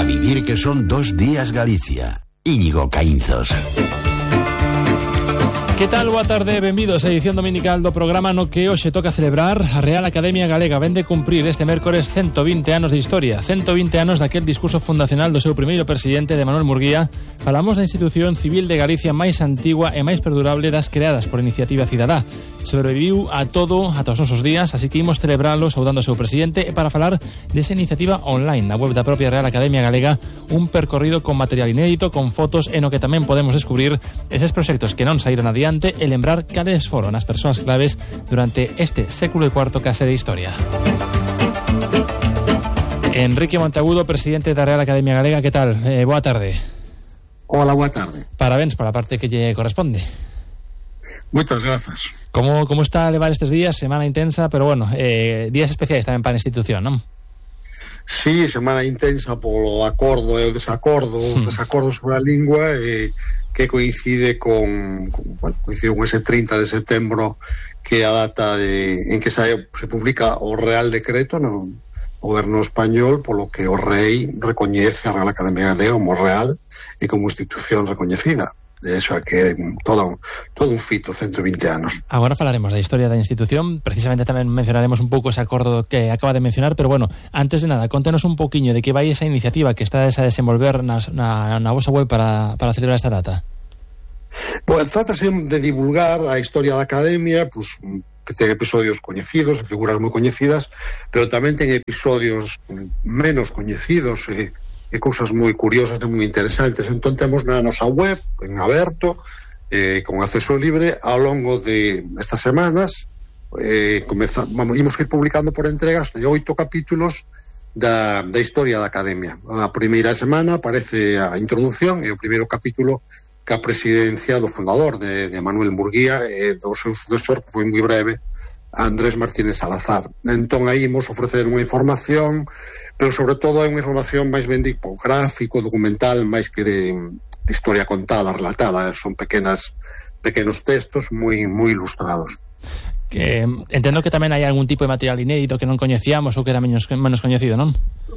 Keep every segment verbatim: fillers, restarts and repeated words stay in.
vivir que son dos días Galicia. Íñigo Caínzos. Que tal? Boa tarde, benvidos a edición dominical do programa no que hoxe toca celebrar a Real Academia Galega. Vende cumprir este mércores ciento vinte anos de historia, ciento vinte anos daquel discurso fundacional do seu primeiro presidente, de Manuel Murguía. Falamos da institución civil de Galicia máis antigua e máis perdurable das creadas por Iniciativa Cidadá. Sobreviviu a todo, ata os nosos días, así que imos celebralo saudando o seu presidente e para falar desa iniciativa online na web da propia Real Academia Galega, un percorrido con material inédito, con fotos e no que tamén podemos descubrir eses proxectos que non saíron adiante e lembrar cales foron as persoas claves durante este século e cuarto case de historia. Enrique Monteagudo, presidente da Real Academia Galega, que tal? Eh, boa tarde. Hola, boa tarde. Parabéns para a parte que lle corresponde. Moitas grazas. Como, como está a levar estes días? Semana intensa, pero bueno, eh, días especiais tamén para a institución, non? Sí, semana intensa polo acordo e o desacordo, os desacordos sobre a lingua, eh, que coincide con, con, bueno, coincide con ese trinta de setembro, que é a data de, en que se, se publica o Real Decreto no goberno español, polo que o rei recoñece a Real Academia Galega como real e como institución recoñecida. De eso é que todo, todo un fito, ciento vinte anos. Agora falaremos da historia da institución, precisamente tamén mencionaremos un pouco ese acordo que acaba de mencionar, pero bueno, antes de nada, contenos un pouquiño de que vai esa iniciativa que está a desenvolver nas, na, na vosa web para, para celebrar esta data. Bueno, trátase de divulgar a historia da Academia, pues, que ten episodios coñecidos, figuras moi coñecidas, pero tamén ten episodios menos coñecidos e e cousas moi curiosas e moi interesantes. Entón temos na nosa web, en aberto, eh, con acceso libre, ao longo de estas semanas, eh, comeza, vamos, imos ir publicando por entregas de oito capítulos da, da historia da Academia. A primeira semana aparece a introducción e o primeiro capítulo que a presidencia do fundador de, de Manuel Murguía e do seu sucesor, que foi moi breve, Andrés Martínez Salazar. Entón aí imos ofrecer unha información, pero sobre todo é unha información máis ben tipográfico, documental, máis que de, de historia contada, relatada. Son pequenas pequenos textos moi moi ilustrados. Que entendo que tamén hai algún tipo de material inédito que non coñecíamos ou que era menos, menos coñecido, non?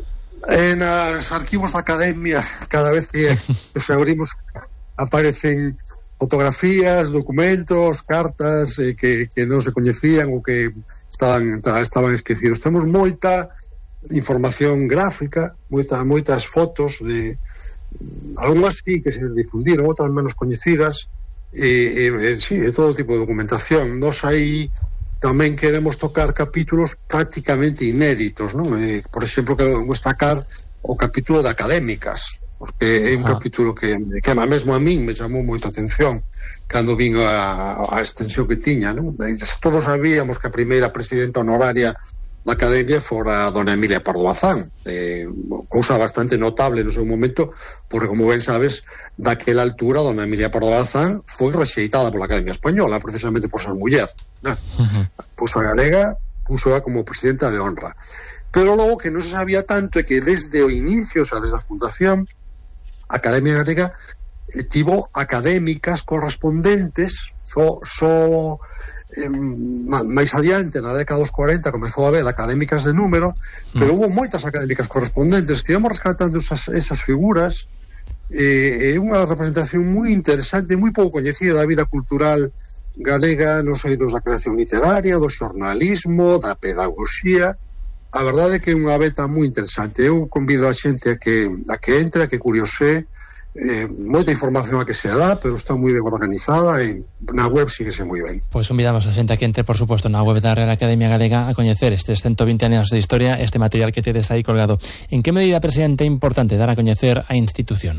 En os arquivos da Academia, cada vez que os abrimos, aparecen fotografías, documentos, cartas eh, que, que non se coñecían ou que estaban, estaban esquecidos. Temos moita información gráfica, moita, moitas fotos de algunhas sí que se difundiron, outras menos coñecidas, e, e, sí, de todo tipo de documentación. Nos aí tamén queremos tocar capítulos prácticamente inéditos, non? Eh, por exemplo, quero destacar o capítulo de académicas, porque é un ah. capítulo que, que mesmo a min me chamou moita atención cando vin a, a extensión que tiña, non? Todos sabíamos que a primeira presidenta honoraria da Academia fora a dona Emilia Pardo Bazán, eh, cousa bastante notable no seu momento, porque, como ben sabes, daquela altura dona Emilia Pardo Bazán foi rexeitada pola Academia Española, precisamente por ser muller, ¿no? Uh-huh. Puso a galega, puso a como presidenta de honra. Pero logo que non se sabía tanto é que desde o inicio, o sea, desde a fundación, a Academia Galega eh, tivo académicas correspondentes só, só eh, máis adiante, na década dos cuarenta comezou a haber académicas de número, mm. pero hubo moitas académicas correspondentes. Estivemos rescatando esas, esas figuras, é eh, unha representación moi interesante, moi pouco coñecida da vida cultural galega, nos eidos da creación literaria, do xornalismo, da pedagogía. A verdade é que é unha beta moi interesante. Eu convido a xente a que, a que entre, a que curiose. Eh, moita información a que se dá, pero está moi ben organizada e na web síguese moi ben. Pois convidamos a xente a que entre, por suposto, na web da Real Academia Galega a coñecer estes ciento vinte anos de historia, este material que tedes aí colgado. En que medida, presidente, é importante dar a coñecer a institución?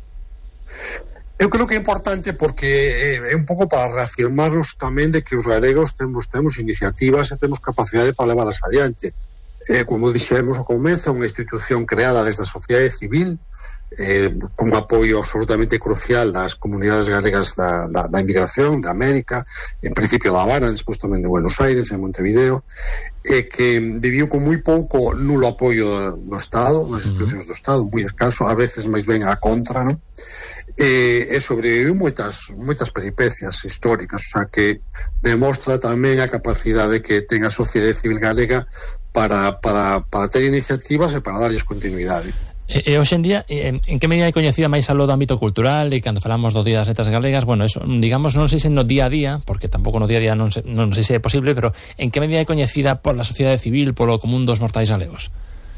Eu creo que é importante porque é un pouco para reafirmarnos tamén de que os galegos temos, temos iniciativas e temos capacidade para levarlas adiante. Eh, como dixemos ao comezo, unha institución creada desde a sociedade civil, eh, con apoio absolutamente crucial das comunidades galegas da, da, da inmigración, da América, en principio da Habana, despois tamén de Buenos Aires, en Montevideo, e que viviu con moi pouco nulo apoio do Estado, das institucións do Estado, moi escaso, a veces máis ben a contra, non? E, e sobreviviu moitas, moitas peripecias históricas, o sea que demostra tamén a capacidade que ten a sociedade civil galega para, para, para ter iniciativas e para darlles continuidade. E, e hoxe en día, en, en que medida é coñecida máis aló do ámbito cultural, e cando falamos do Día das Letras Galegas, bueno, eso, digamos, non sei se no día a día, porque tampouco no día a día non, se, non sei se é posible, pero en que medida é coñecida pola sociedade civil, polo común dos mortais galegos?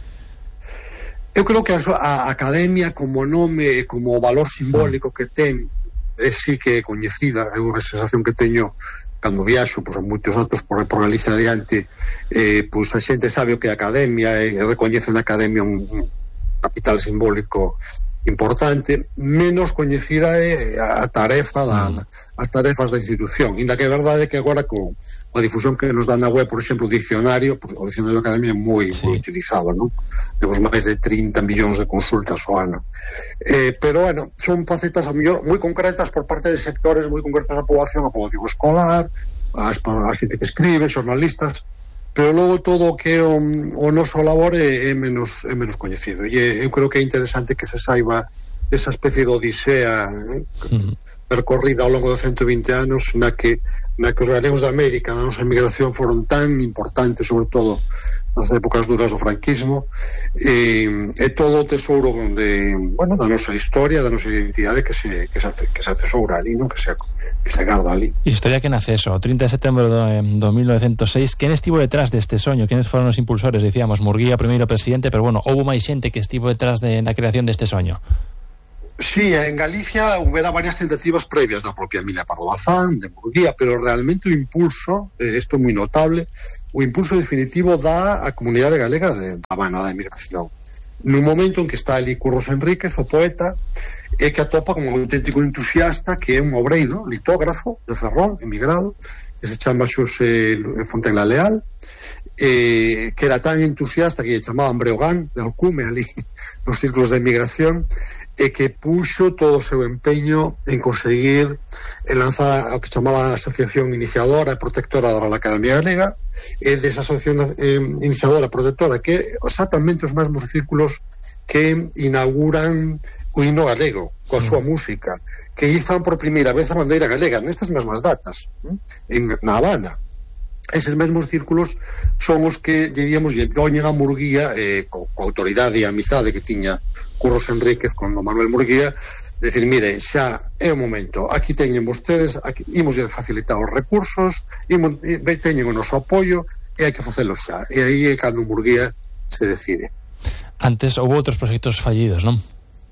Eu creo que a, a Academia como nome, como valor simbólico que ten, é sí que é coñecida. É unha sensación que teño cando viaxo, pois, a moitos atos por, por Galicia adiante, eh, pois a xente sabe o que é a Academia e recoñece na Academia un, un capital simbólico importante. Menos coñecida é a tarefa da, da, as tarefas da institución, inda que é verdade que agora con a difusión que nos dá na web, por exemplo, o dicionario, pues, o dicionario da Academia é moi, sí. moi utilizado, non? Temos máis de trinta millóns de consultas ao ano, eh, pero bueno, son facetas a mellor moi concretas por parte de sectores moi concretas da poboación, a poboación escolar, a, a xente que escribe, xornalistas, pero logo todo o que o, o noso labor é, é menos é menos coñecido, e eu creo que é interesante que se saiba esa especie de odisea, eh, uh-huh. percorrida ao longo de cento e vinte anos, na que na que os galegos de América na nosa emigración foron tan importantes, sobre todo nas épocas duras do franquismo, e, e todo o tesouro de, bueno, da nosa historia, da nosa identidade que se, que se, que se atesoura ali, non? Que se, que se garda ali. Historia que nace eso, o trinta de setembro do, do mil novecentos e seis. Quen estivo detrás deste soño? Quenes foron os impulsores? Dicíamos, Murguía, primeiro presidente, pero bueno, houbo máis xente que estivo detrás de, na creación deste soño. Sí, en Galicia houbera varias tentativas previas da propia Emilia Pardo Bazán, de Murguía, pero realmente o impulso, isto eh, é moi notable, o impulso definitivo dá a comunidade galega de Habana, da emigración. Nun momento en que está ali Curros Enríquez, o poeta, e que atopa como un auténtico entusiasta, que é un obreiro, litógrafo, de Ferrol, emigrado, que se chama Xosé Fontenla Leal, eh, que era tan entusiasta que lle chamaban Breogán, de alcume ali, nos círculos de emigración, e que puxo todo o seu empeño en conseguir en lanzar o que chamaba a Asociación Iniciadora e Protectora da Real Academia Galega, e desa Asociación eh, Iniciadora e Protectora, que exactamente os mesmos círculos que inauguran o himno galego coa súa música, que izan por primeira vez a bandeira galega nestas mesmas datas, en, na Habana. Eses mesmos círculos son os que, diríamos, lle poñen a Murguía, eh, co, co autoridade e a amizade que tiña Curros Enríquez con don Manuel Murguía, decir, mire, xa é o momento, aquí teñen vostedes, aquí imos facilitar os recursos, imos, teñen o noso apoio, e hai que facelo xa. E aí é cando Murguía se decide. Antes houve outros proxectos fallidos, non?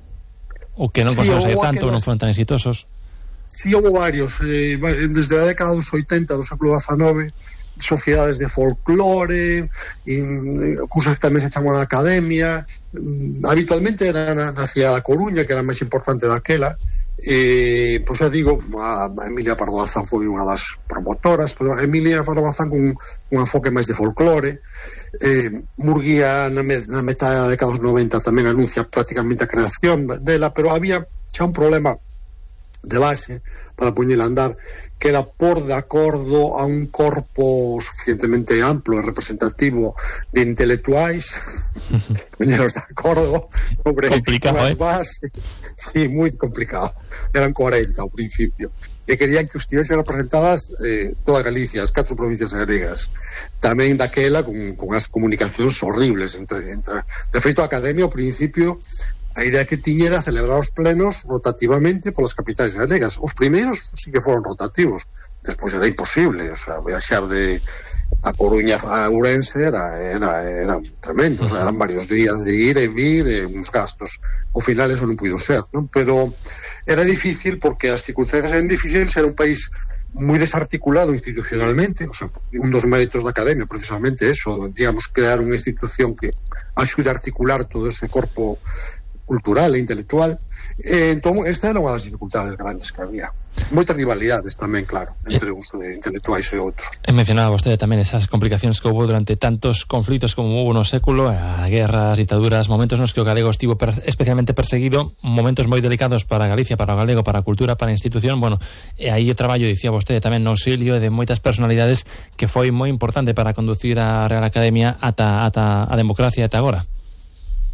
O que non sí, conseguiu ser tanto, aquelas... non foron tan exitosos. Si, sí, houve varios, eh, desde a década dos oitenta do século dezanove, sociedades de folclore, cousas que tamén se chaman academia, habitualmente era na, na cidade da Coruña, que era a máis importante daquela, e, pois, xa digo, a, a Emilia Pardo Bazán foi unha das promotoras, pero a Emilia Pardo Bazán con un enfoque máis de folclore. eh, Murguía na, me, na metade da década dos noventa tamén anuncia prácticamente a creación dela, pero había xa un problema de base para poñela a andar, que era por de acordo a un corpo suficientemente amplo e representativo de intelectuais poñeros de acordo sobre complicado, eh? Base. Sí, moi complicado, eran cuarenta ao principio, e querían que estivesen representadas eh, toda Galicia, as catro provincias galegas, tamén daquela con, con as comunicacións horribles entre, entre... de feito a Academia ao principio a idea que tiña era celebrar os plenos rotativamente polas capitais galegas. Os primeiros sí que foron rotativos, despois era imposible, o sea, viaxar de a Coruña a Ourense era, era, era tremendo, o sea, eran varios días de ir e vir, e uns gastos. Ao final eso non puido ser, non? Pero era difícil porque as circunstancias eran difíciles, era un país moi desarticulado institucionalmente, o sea, un dos méritos da Academia precisamente eso, digamos, crear unha institución que axude a articular todo ese corpo cultural e intelectual. Eh, entón, esta era unha das dificultades grandes que había. Moitas rivalidades tamén, claro, entre uns intelectuais e outros. E mencionaba vostede tamén esas complicacións que houve durante tantos conflitos como houve no século, a guerras, ditaduras, momentos nos que o galego estivo per, especialmente perseguido, momentos moi delicados para Galicia, para o galego, para a cultura, para a institución. Bueno, e aí o traballo, dicía vostede tamén, no auxilio de moitas personalidades que foi moi importante para conducir a Real Academia ata, ata a democracia ata agora.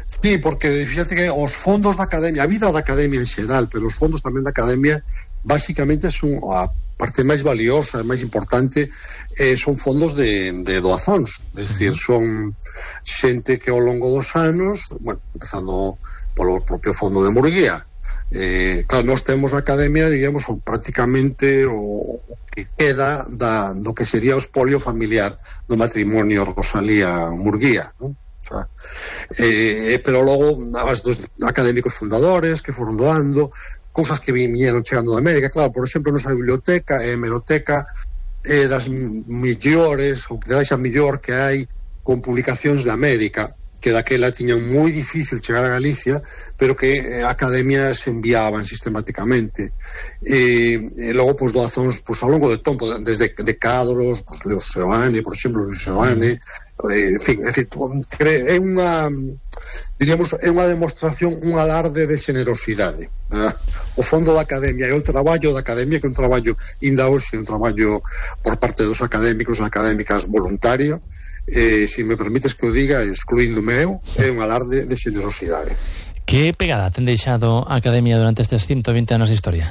Sí, porque fíjate que os fondos da academia, a vida da academia en xeral, pero os fondos tamén da academia basicamente son a parte máis valiosa, máis importante, eh, son fondos de, de doazóns, é dicir, son xente que ao longo dos anos, bueno, empezando polo propio fondo de Murguía, eh, claro, nós temos na academia, digamos, prácticamente o que queda da, do que sería o espolio familiar do matrimonio Rosalía Murguía, non? O sea, eh, pero logo as dos académicos fundadores que foron doando cousas que viñeron chegando da América, claro, por exemplo, nosa biblioteca e hemeroteca é das millores ou que xa millor que hai con publicacións de América, que daquela tiñan moi difícil chegar a Galicia, pero que a academia se enviaban sistemáticamente. E, e logo, pois, doazóns, pois, ao longo do tempo, desde de Cadros, pois, Leo Seoane, por exemplo, Leo Seoane, en fin, é, é unha, diríamos, é unha demostración, un alarde de generosidade. Eh? O fondo da academia e o traballo da academia, que é un traballo, inda hoxe, un traballo por parte dos académicos e académicas voluntario, eh, se si me permites que o diga, excluíndome eu, é un alarde de generosidade. Que pegada ten deixado a academia durante estes ciento vinte anos de historia?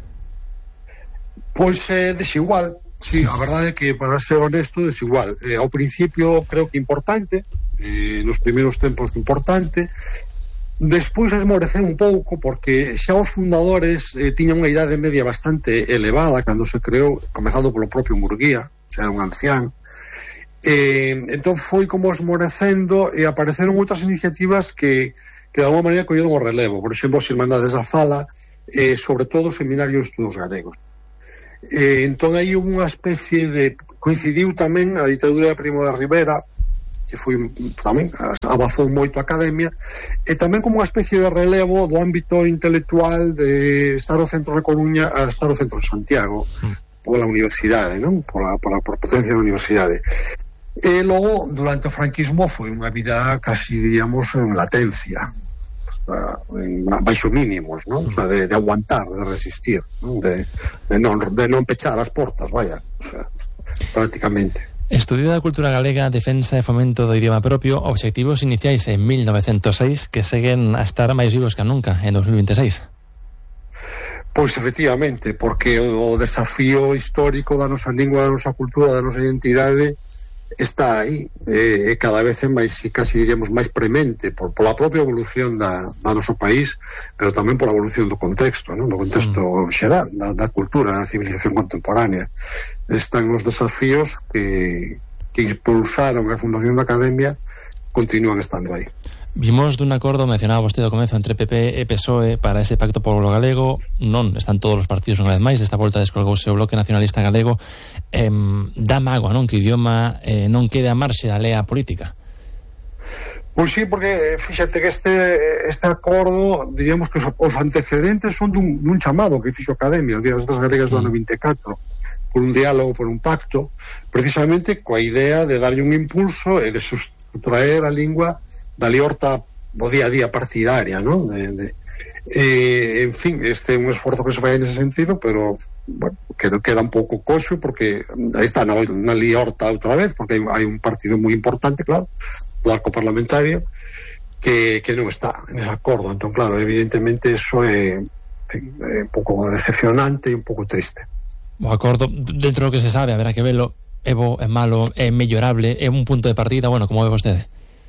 Pois é eh, desigual, sí, a verdade é que, para ser honesto, desigual. Eh, ao principio creo que importante, eh, nos primeiros tempos importante, despois esmoreceu un pouco porque xa os fundadores eh, tiñan unha idade media bastante elevada cando se creou, comezando polo propio Murguía, xa era un ancián. Eh, entón foi como esmorecendo e apareceron outras iniciativas que, que de alguma maneira colleron o relevo, por exemplo, as Irmandades da Fala, eh, sobre todo o Seminario de Estudos Galegos. Eh, entón hai unha especie de, coincidiu tamén a ditadura de Primo de Rivera, que foi tamén, abafou moito a academia, e tamén como unha especie de relevo do ámbito intelectual de estar o centro de Coruña a estar o centro de Santiago, pola universidade, non? Pola, pola, pola potencia da universidade. E logo, durante o franquismo, foi unha vida casi, diríamos, en latencia, en baixo mínimos, non? O sea, de, de aguantar, de resistir, non? De, de, non, de non pechar as portas, vaya, o sea, prácticamente. Estudio da cultura galega, defensa e fomento do idioma propio, obxectivos iniciais en mil novecentos seis que seguen a estar máis vivos que nunca en dos mil veintiséis. Pois efectivamente, porque o desafío histórico da nosa lingua, da nosa cultura, da nosa identidade está aí, e eh, cada vez é máis, casi diríamos, máis premente por, pola propia evolución da, da noso país, pero tamén pola evolución do contexto, non? Do contexto mm. xeral, da, da cultura, da civilización contemporánea. Están os desafíos que, que impulsaron a fundación da academia, continúan estando aí. Vimos dun acordo, mencionaba vostede ao comezo, entre P P e P S O E para ese pacto polo galego. Non están todos os partidos unha vez máis. Desta volta descolgouse o Bloque Nacionalista Galego. eh, Dá mágoa, non? Que o idioma eh, non quede a marxe da lea política. Pois sí, porque fíxate que este, este acordo, diríamos que os antecedentes son dun, dun chamado que fixo a Academia, o Día das Galegas do ano vinte e catro, por un diálogo, por un pacto, precisamente coa idea de darlle un impulso e de sustraer a lingua da liorta o día a día partidaria, non? De, de, eh, en fin, este é un esforzo que se fai nese sentido, pero bueno, queda, queda un pouco coxo porque aí está na, na liorta outra vez, porque hai, hai un partido moi importante, claro, do arco parlamentario que, que non está en ese acordo. Entón, claro, evidentemente eso é, fin, é un pouco decepcionante e un pouco triste. O acordo, dentro do que se sabe, haberá que velo, é bo, é malo, é mellorable, é un punto de partida, bueno, como ve vostede?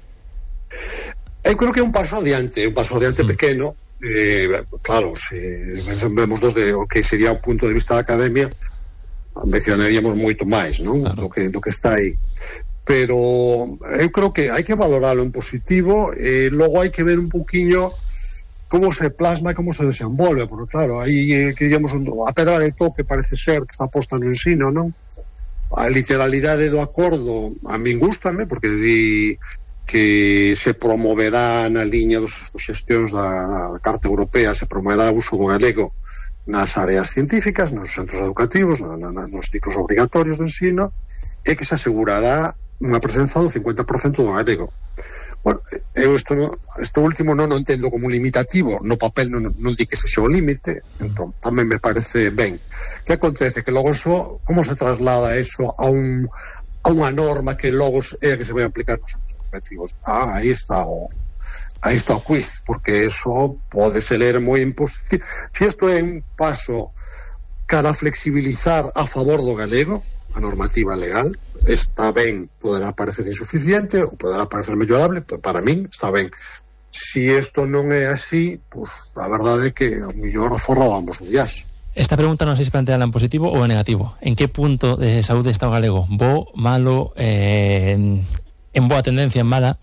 Eu creo que é un paso adiante, un paso adiante mm. pequeno, eh, claro, se vemos desde o que sería o punto de vista da academia, mencionaríamos moito máis, non? Claro. Do que, do que está aí. Pero eu creo que hai que valoralo en positivo, e logo hai que ver un poquinho como se plasma e como se desenvolve, porque claro, aí eh, que digamos a pedra de toque parece ser que está posta no ensino, non? A literalidade do acordo a min gústame, porque di que se promoverá na liña dos xestións da Carta Europea, se promoverá o uso do galego nas áreas científicas, nos centros educativos, na, na, nos ciclos obrigatorios de ensino, e que se asegurará unha presenza do cincuenta por cento do galego. Bueno, eu isto, isto último non o entendo como limitativo, no papel non, non di que se xa o límite, entón tamén me parece ben. Que acontece? Que logo eso, como se traslada eso a un a unha norma que logo é a que se vai aplicar nos anos objetivos? Ah, aí está o aí está o quiz, porque eso pode ser ler moi imposible. Se isto é un paso cara a flexibilizar a favor do galego, a normativa legal, está ben, poderá parecer insuficiente ou poderá parecer mellorable, pero para min está ben. Si isto non é así, pues, a verdade é que a mellor forrábamos o viaxe. Esta pregunta non sei se planteala en positivo ou en negativo. En que punto de saúde está o galego? Bo, malo, eh, en boa tendencia, en mala?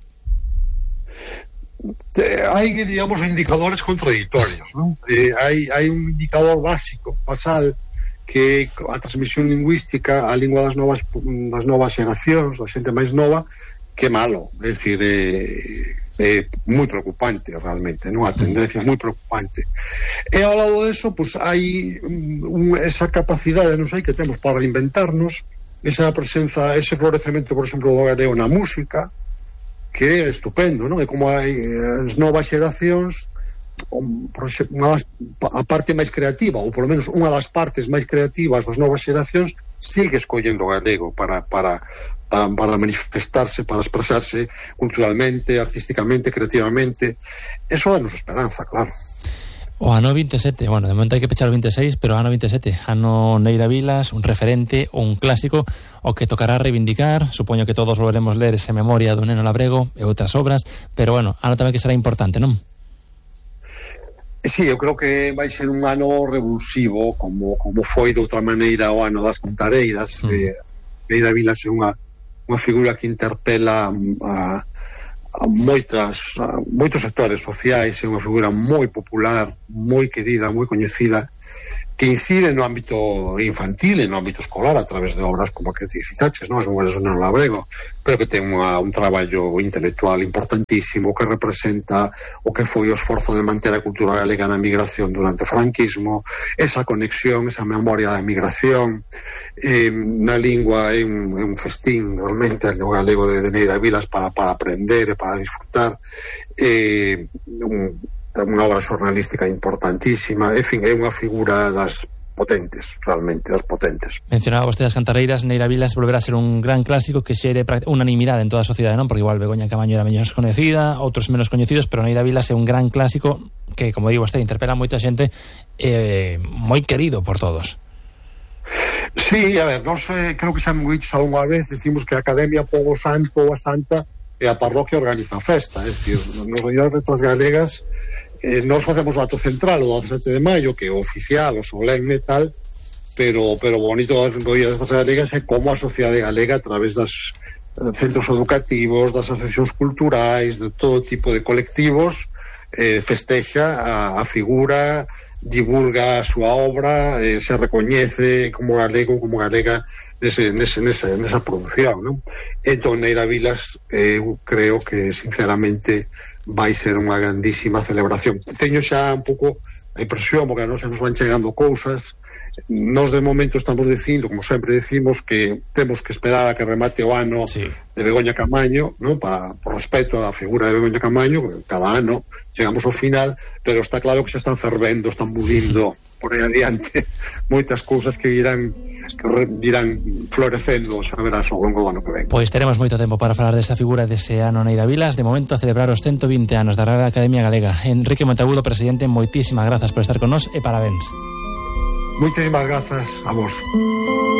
Eh, hai, digamos, indicadores contradictorios, ¿no? Eh, hai, hai un indicador básico, basal, que a transmisión lingüística, a lingua das novas das novas xeracións, da xente máis nova, que malo. É dicir, eh, é moi preocupante realmente, non? A tendencia é moi preocupante. E ao lado deso, pues, hai un, esa capacidade, non sei, que temos para reinventarnos, esa presenza, ese florecemento, por exemplo, do galego na música, que é estupendo, non? É como hai as novas xeracións, unha das, a parte máis creativa, ou polo menos unha das partes máis creativas das novas xeracións, sigue escollendo o galego para, para, para, para manifestarse, para expresarse culturalmente, artísticamente, creativamente. Eso danos esperanza, claro. O ano vinte e sete, bueno, de momento hai que pechar o vinte e seis, pero o ano vinte e sete, ano Neira Vilas, un referente, un clásico, o que tocará reivindicar. Supoño que todos volveremos ler esa memoria do Neno Labrego e outras obras, pero bueno, ano tamén que será importante, non? Sí, eu creo que vai ser un ano revulsivo, como, como foi de outra maneira o ano das Cantareiras. Mm. eh, Neira Vilas é unha, unha figura que interpela a, a moitas a moitos sectores sociais, é unha figura moi popular, moi querida, moi coñecida, que incide no ámbito infantil e no ámbito escolar a través de obras como a que te citaches, non? As memorias do Neno Labrego, pero que ten unha, un traballo intelectual importantísimo que representa o que foi o esforzo de manter a cultura galega na migración durante o franquismo, esa conexión, esa memoria da migración, eh, na lingua é un, é un festín realmente o galego de, de Neira Vilas para, para aprender e para disfrutar, eh, un unha obra xornalística importantísima, en fin, é unha figura das potentes, realmente, das potentes. Mencionaba vostede as Cantareiras, Neira Vilas volverá a ser un gran clásico que xere unanimidade en toda a sociedade, non? Porque igual Begoña Camaño era menos coñecida, outros menos coñecidos, pero Neira Vilas é un gran clásico que, como digo, vostede interpela a moita xente, eh, moi querido por todos. Sí, a ver, nós eh, creo que xa me dicho algunha vez, decimos que a Academia pon o santo ou a santa e a parroquia organiza a festa, é dicir, nos Unidades Letras Galegas Eh, nós facemos o acto central o dezasete de maio, que é o oficial, o solemne e tal, pero, pero bonito das Unidades Galegas é como a sociedade galega, a través das eh, centros educativos, das asociacións culturais, de todo tipo de colectivos, eh, festexa a, a figura, divulga a súa obra, eh, se recoñece como galego, como galega nese, nese, nese, nesa produción, non? Entón, Neira Vilas, eh, creo que sinceramente vai ser unha grandísima celebración. Teño xa un pouco a impresión, porque a nos nos van chegando cousas. Nos de momento estamos dicindo, como sempre decimos, que temos que esperar a que remate o ano, sí, de Begoña Camaño, ¿no? Para, por respeto a figura de Begoña Camaño, cada ano chegamos ao final, pero está claro que se están fervendo, están bulindo por aí adiante moitas cousas que irán que irán florecendo, xa verás, ao longo do ano que ven. Pois teremos moito tempo para falar desa figura dese ano Neira Vilas. De momento a celebrar os ciento vinte anos da Real Academia Galega. Enrique Monteagudo, presidente, moitísimas grazas por estar con nós e parabéns. Moitísimas grazas a vos.